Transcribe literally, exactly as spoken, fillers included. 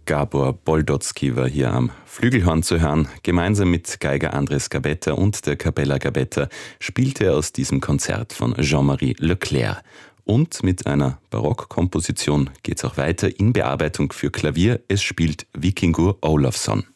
Gabor Boldotzky war hier am Flügelhorn zu hören. Gemeinsam mit Geiger Andres Gabetta und der Capella Gabetta spielte er aus diesem Konzert von Jean-Marie Leclerc. Und mit einer Barockkomposition geht's auch weiter in Bearbeitung für Klavier. Es spielt Víkingur Ólafsson.